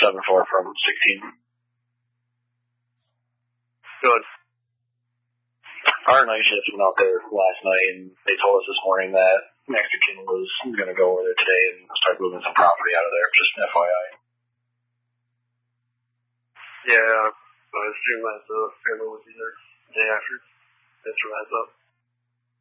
7-4 from 16. Good. Our night shift went out there last night, and they told us this morning that Mexican was going to go over there today and start moving some property out of there, just FYI. Yeah, I assume that the funeral would be there the day after. That's what I thought.